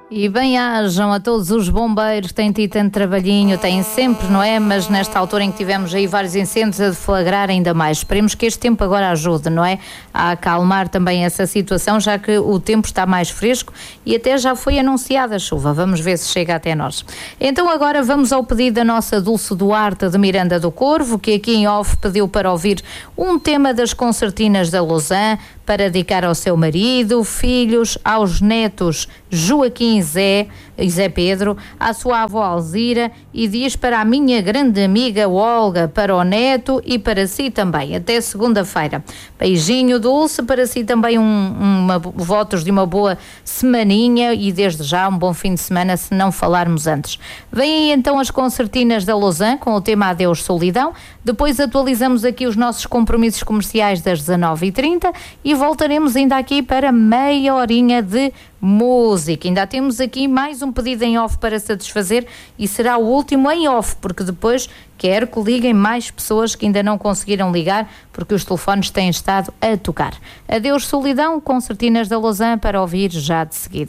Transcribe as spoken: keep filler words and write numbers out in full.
E bem-ajam a todos os bombeiros que têm tido tanto trabalhinho, têm sempre, não é? Mas nesta altura em que tivemos aí vários incêndios, a deflagrar ainda mais. Esperemos que este tempo agora ajude, não é? A acalmar também essa situação, já que o tempo está mais fresco e até já foi anunciada a chuva. Vamos ver se chega até nós. Então agora vamos ao pedido da nossa Dulce Duarte de Miranda do Corvo, que aqui em off pediu para ouvir um tema das concertinas da Lausanne, para dedicar ao seu marido, filhos, aos netos Joaquim e Zé, e Zé Pedro, à sua avó Alzira, e diz para a minha grande amiga Olga, para o neto e para si também. Até segunda-feira. Beijinho, Dulce, para si também um, uma, votos de uma boa semaninha e desde já um bom fim de semana, se não falarmos antes. Vêm aí então as concertinas da Lausanne com o tema Adeus Solidão. Depois atualizamos aqui os nossos compromissos comerciais das dezanove e trinta e voltaremos ainda aqui para meia horinha de música. Ainda temos aqui mais um pedido em off para satisfazer e será o último em off, porque depois quero que liguem mais pessoas que ainda não conseguiram ligar porque os telefones têm estado a tocar. Adeus Solidão, concertinas da Lausanne para ouvir já de seguida.